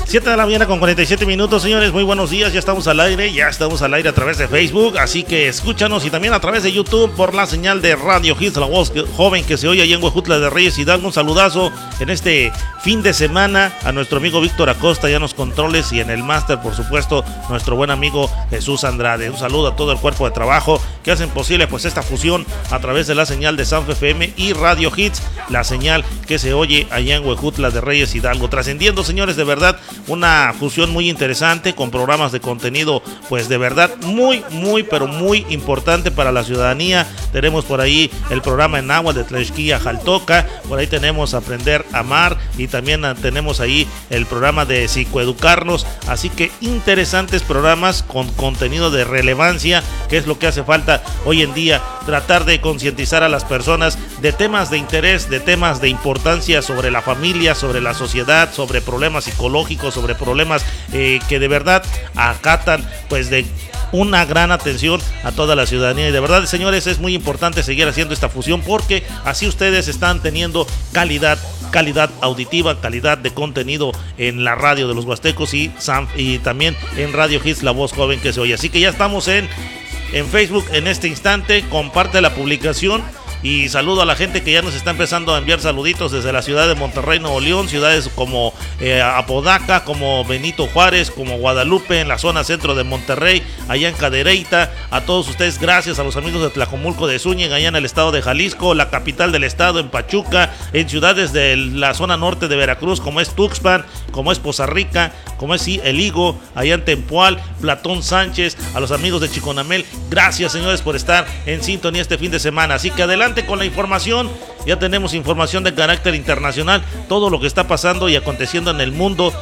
7 de la mañana con 47 minutos, señores, muy buenos días, ya estamos al aire a través de Facebook, así que escúchanos y también a través de YouTube por la señal de Radio Hits, la voz joven que se oye allá en Huejutla de Reyes Hidalgo. Un saludazo en este fin de semana a nuestro amigo Víctor Acosta ya en los controles y en el máster, por supuesto, nuestro buen amigo Jesús Andrade. Un saludo a todo el cuerpo de trabajo que hacen posible pues esta fusión a través de la señal de Sanf FM y Radio Hits, la señal que se oye allá en Huejutla de Reyes Hidalgo. Trascendiendo, señores, de verdad, una fusión muy interesante con programas de contenido, pues de verdad pero muy importante para la ciudadanía. Tenemos por ahí el programa en agua de Tlaxquilla Jaltoca, por ahí tenemos Aprender a Amar y también tenemos ahí el programa de Psicoeducarnos, así que interesantes programas con contenido de relevancia, que es lo que hace falta hoy en día, tratar de concientizar a las personas de temas de interés, de temas de importancia sobre la familia, sobre la sociedad, sobre problemas psicológicos, sobre problemas que de verdad acatan pues de una gran atención a toda la ciudadanía. Y de verdad, señores, es muy importante seguir haciendo esta fusión porque así ustedes están teniendo calidad auditiva, calidad de contenido en la radio de los Huastecos y también en Radio Hits, la voz joven que se oye. Así que ya estamos en Facebook en este instante. Comparte la publicación y saludo a la gente que ya nos está empezando a enviar saluditos desde la ciudad de Monterrey, Nuevo León, ciudades como Apodaca, como Benito Juárez, como Guadalupe, en la zona centro de Monterrey, allá en Cadereyta. A todos ustedes, gracias a los amigos de Tlajomulco de Zúñiga, allá en el estado de Jalisco, la capital del estado, en Pachuca, en ciudades de la zona norte de Veracruz, como es Tuxpan, como es Poza Rica, como es El Higo, allá en Tempual, Platón Sánchez, a los amigos de Chiconamel. Gracias, señores, por estar en sintonía este fin de semana. Así que adelante con la información. Ya tenemos información de carácter internacional, todo lo que está pasando y aconteciendo en el mundo,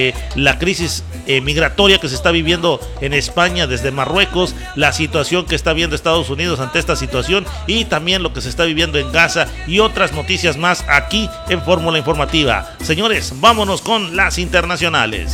la crisis migratoria que se está viviendo en España desde Marruecos, la situación que está viendo Estados Unidos ante esta situación y también lo que se está viviendo en Gaza y otras noticias más aquí en Fórmula Informativa. Señores, vámonos con las internacionales.